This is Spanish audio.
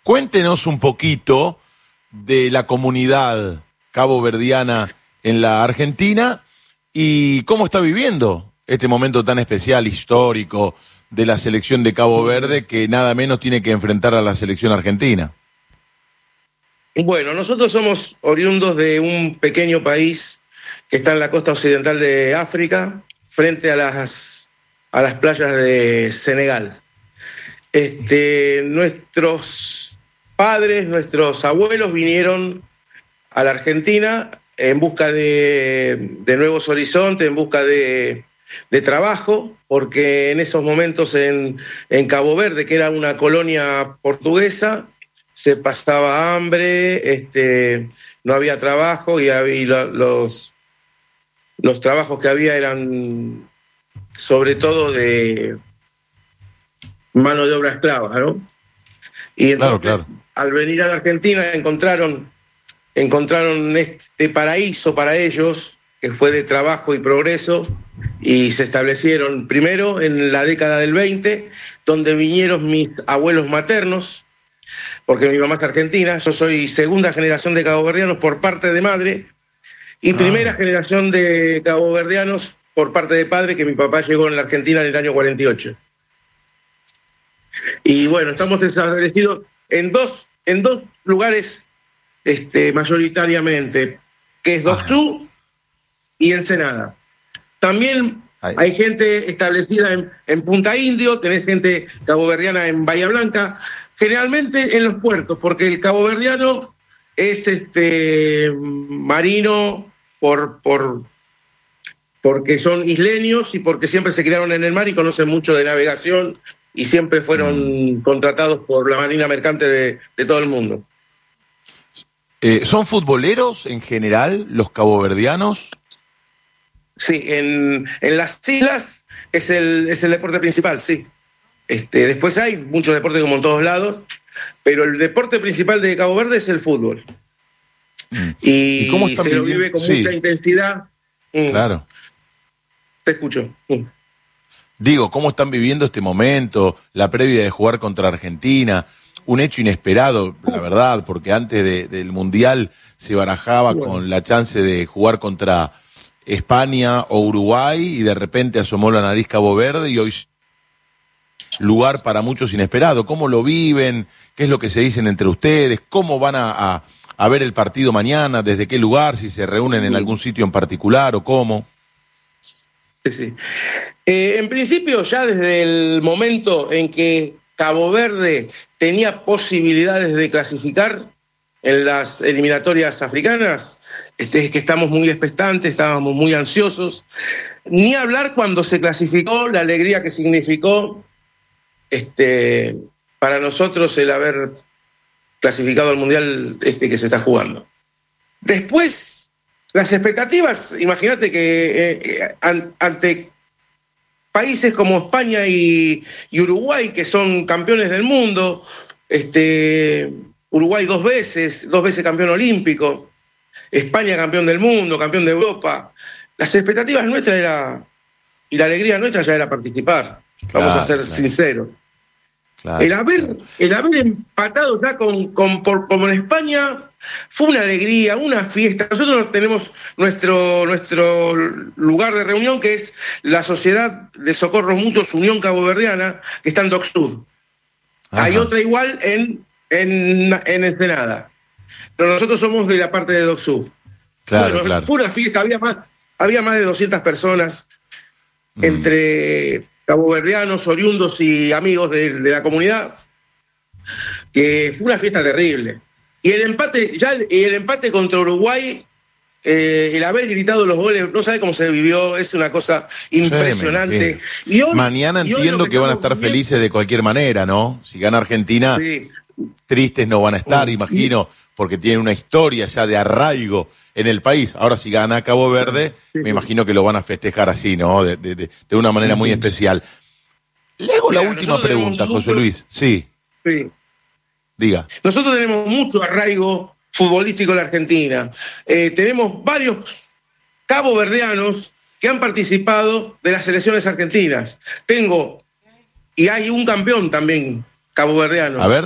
Cuéntenos un poquito de la comunidad caboverdiana en la Argentina y cómo está viviendo este momento tan especial, histórico, de la selección de Cabo Verde, que nada menos tiene que enfrentar a la selección argentina. Bueno, nosotros somos oriundos de un pequeño país que está en la costa occidental de África, frente a las playas de Senegal. Nuestros padres, nuestros abuelos vinieron a la Argentina en busca de nuevos horizontes, en busca de trabajo, porque en esos momentos en Cabo Verde, que era una colonia portuguesa, se pasaba hambre, no había trabajo y los trabajos que había eran sobre todo de mano de obra esclava, ¿no? Y entonces, claro. Al venir a la Argentina encontraron este paraíso para ellos, que fue de trabajo y progreso, y se establecieron primero en la década del 20, donde vinieron mis abuelos maternos, porque mi mamá es argentina. Yo soy segunda generación de caboverdianos por parte de madre y primera generación de caboverdianos por parte de padre, que mi papá llegó en la Argentina en el año 48. Y bueno, estamos establecidos en dos lugares mayoritariamente, que es Docsú y Ensenada. También hay gente establecida en Punta Indio, tenés gente caboverdiana en Bahía Blanca, generalmente en los puertos, porque el caboverdiano es marino porque son isleños y porque siempre se criaron en el mar y conocen mucho de navegación y siempre fueron contratados por la marina mercante de todo el mundo. ¿Son futboleros en general los caboverdianos? Sí, en las islas es el deporte principal, sí. Después hay muchos deportes como en todos lados, pero el deporte principal de Cabo Verde es el fútbol. ¿Y cómo se lo vive con mucha intensidad? Claro. Te escucho. Digo, ¿cómo están viviendo este momento, la previa de jugar contra Argentina? Un hecho inesperado, la verdad, porque antes del Mundial se barajaba con la chance de jugar contra España o Uruguay y de repente asomó la nariz Cabo Verde y hoy lugar para muchos inesperado. ¿Cómo lo viven? ¿Qué es lo que se dicen entre ustedes? ¿Cómo van a ver el partido mañana? ¿Desde qué lugar? ¿Si se reúnen en algún sitio en particular o cómo? Sí. En principio, ya desde el momento en que Cabo Verde tenía posibilidades de clasificar en las eliminatorias africanas, es que estamos muy expectantes, estábamos muy ansiosos. Ni hablar cuando se clasificó, la alegría que significó para nosotros el haber clasificado al Mundial que se está jugando. Después, las expectativas, imagínate que ante países como España y Uruguay, que son campeones del mundo, Uruguay dos veces campeón olímpico, España campeón del mundo, campeón de Europa. Las expectativas nuestras y la alegría nuestra ya era participar. Vamos a ser sinceros. Claro, el haber empatado ya como en España fue una alegría, una fiesta. Nosotros tenemos nuestro lugar de reunión, que es la Sociedad de Socorros Mutuos Unión Caboverdiana, que está en Docsú. Hay otra igual en Ensenada. Pero nosotros somos de la parte de Docsú. Claro. Fue una fiesta, había más de 200 personas entre caboverdianos, oriundos y amigos de la comunidad, que fue una fiesta terrible. Y el empate contra Uruguay, el haber gritado los goles, no sabe cómo se vivió, es una cosa impresionante. Y hoy, mañana entiendo que van a estar felices de cualquier manera, ¿no? Si gana Argentina, tristes no van a estar, imagino, porque tienen una historia ya de arraigo en el país. Ahora, si gana Cabo Verde, me imagino que lo van a festejar así, ¿no? De una manera muy especial. Le hago la última pregunta, José Luis. Sí. Diga. Nosotros tenemos mucho arraigo futbolístico en la Argentina. Tenemos varios caboverdianos que han participado de las selecciones argentinas. Y hay un campeón también caboverdiano. A ver.